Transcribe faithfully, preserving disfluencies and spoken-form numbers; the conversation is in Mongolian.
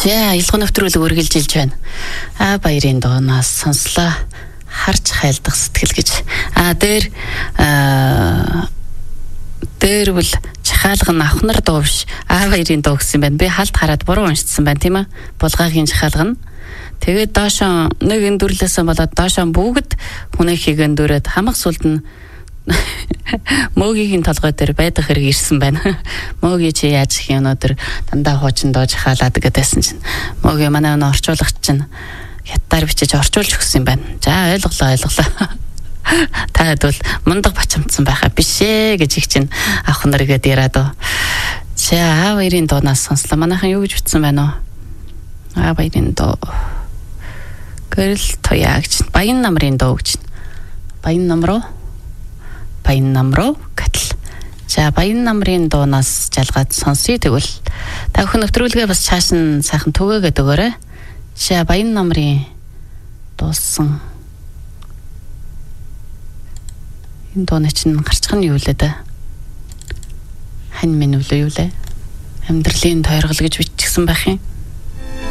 За илгэн нэвтрүүлэг үргэлжилж байна. А баярын доонаас сонслоо. Харж хайлдах сэтгэл гэж. А дээр аа дээр бол чахаалга нь авхнар дуу биш. А баярын дуу гэсэн байна. Би халд хараад буруу уншсан байна тийм ээ. Булгаагийн чахаалга нь. Тэгээд доошоо нэг эндүрлээсэн болоод доошоо бүгд хүнийхийг эндүрээд хамаг сүлд нь мөгийн толгой дээр байдаг хэрэг ирсэн байна. Мөгийн чи яаж их юм өнөдөр дандаа хуучин доож хаалаад гэдээсэн чинь мөгийн манай өнөө орчуулагч чинь хятадаар бичиж орчуулж өгсөн юм байна. За ойлголоо ойлголоо. Таад бол мундаг бачамдсан байхаа биш ээ гэж их чинь авах наргээд яриад оо. За аа баярын доонаас сонслоо. Манайхан юу гэж бичсэн байна вэ? Аа баярын доо. Гэрэл тояа гэж. Баян намрын доо гэж. Баян нам руу Баян нам руу гатал. За баян намрын дуунаас жалгаад сонсъё тэгвэл та бүхэн нэвтрүүлгээ бас цааш нь сайхан түгээгээд өгөөрэй. За баян намрын дууссан. Энэ дууны чинь гарчих нь юу лээ да? Хань минь үлээ юу лээ? Амьдралын тойргол гэж бичсэн байх юм.